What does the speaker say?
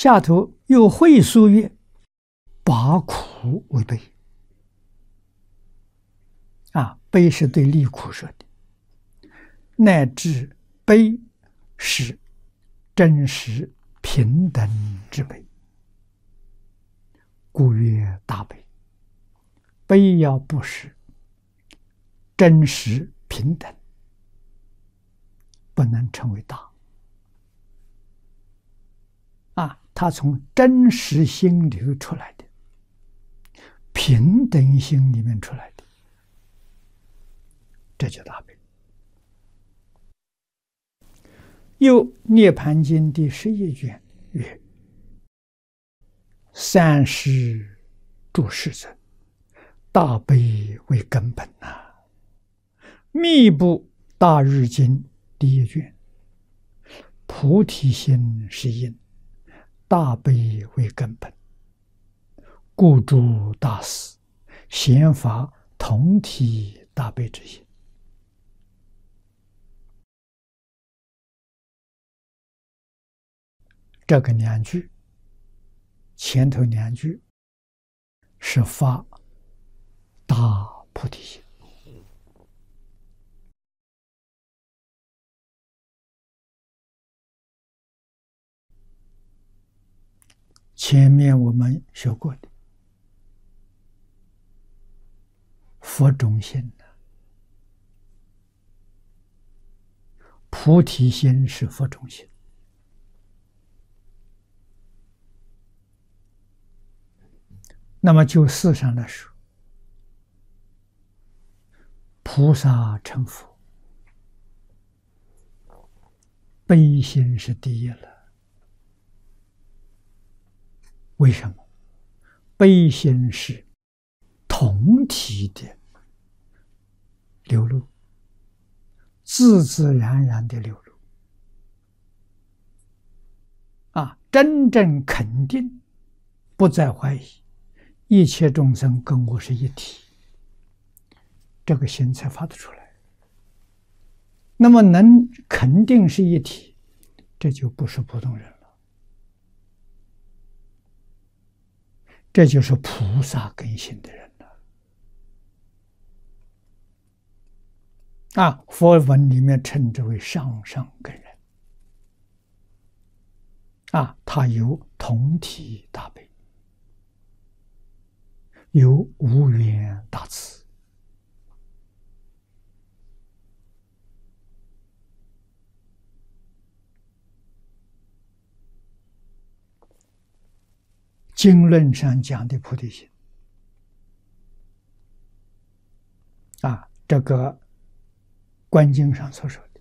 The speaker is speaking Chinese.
下头又会书曰：拔苦为悲。悲是对离苦说的，乃至悲是真实平等之悲，故曰大悲。悲要不是真实平等，不能称为大。它从真实心里出来的，平等心里面出来的，这叫大悲。又《涅盘经》第11卷曰：三世诸世尊，大悲为根本密布大日经第1卷，菩提心是因，大悲为根本，故诸大师显发同体大悲之心。这个2句，前头2句是发大菩提心。前面我们学过的佛种心，菩提心是佛种心。那么就事上来说，菩萨成佛，悲心是第一了。为什么？悲心是同体的流露，自自然然的流露。真正肯定，不再怀疑，一切众生跟我是一体，这个心才发得出来。那么能肯定是一体，这就不是普通人了，这就是菩萨根性的人了。佛文里面称之为上上根人。他有同体大悲，有无缘大慈。经论上讲的菩提心，这个观经上所说的，